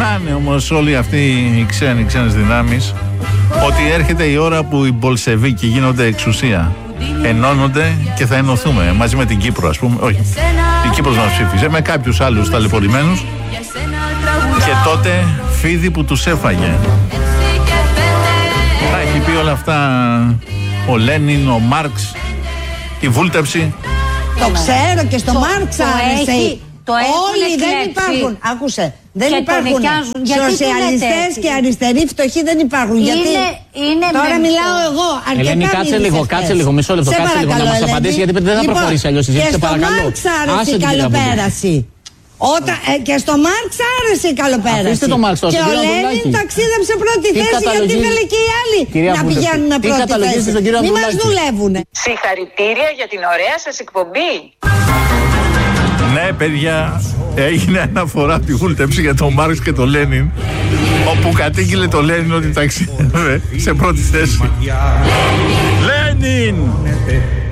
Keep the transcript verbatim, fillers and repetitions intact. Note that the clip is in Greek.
ξεχνάνε όμως όλοι αυτοί οι ξένοι, οι ξένες δυνάμεις, ότι έρχεται η ώρα που οι Μπολσεβίκοι γίνονται εξουσία. Ενώνονται και θα ενωθούμε μαζί με την Κύπρο, ας πούμε. Όχι, η Κύπρος μας ψήφιζε με κάποιους άλλους ταλαιπωρημένους. Και τότε φίδι που τους έφαγε. Θα έχει πει όλα αυτά ο Λένιν, ο Μάρξ, η βούλτεψη. Το ξέρω και στο Μάρξ άρεσε. Όλοι δεν υπάρχουν. Άκουσε. Δεν υπάρχουν σοσιαλιστές και αριστεροί φτωχοί, δεν υπάρχουν. Είναι, γιατί είναι τώρα μιλάω εγώ. Ελένη, κάτσε λίγο, κάτσε λίγο, μισό λεπτό, σε κάτσε λίγο να μας απαντήσει, γιατί δεν θα λοιπόν, προχωρήσει αλλιώς η συζήτηση, παρακαλώ. Και στο Μάρξ άρεσε η καλοπέραση. Όταν, ε, και στο Μάρξ άρεσε η καλοπέραση. Αφήστε το Μάρξ, και ο Λένιν ταξίδεψε πρώτη τι θέση γιατί ήθελε και οι άλλοι κυρία να Βούλευτη, πηγαίνουν πρώτη θέση. Μην μας δουλεύουν. Συγχαρητήρια για την ωραία σας εκπομπή. Ναι, παιδιά, έγινε αναφορά τη βούλτεψη για τον Μάρξ και τον Λένιν, όπου κατήγγειλε το Λένιν ότι ταξίδευε σε πρώτη θέση. Λένιν!